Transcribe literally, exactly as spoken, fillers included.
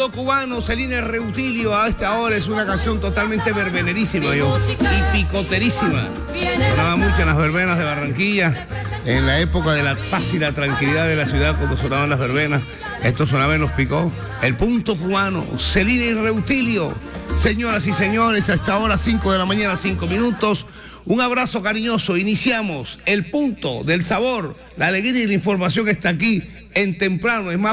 punto cubano, Celine Reutilio, a esta hora es una canción totalmente verbenerísima, yo, y picoterísima. Sonaba mucho en las verbenas de Barranquilla, en la época de la paz y la tranquilidad de la ciudad, cuando sonaban las verbenas. Esto sonaba en los picos. El punto cubano, Celine Reutilio. Señoras y señores, a esta hora, cinco de la mañana, cinco minutos. Un abrazo cariñoso. Iniciamos el punto del sabor, la alegría y la información está aquí en temprano. Es más,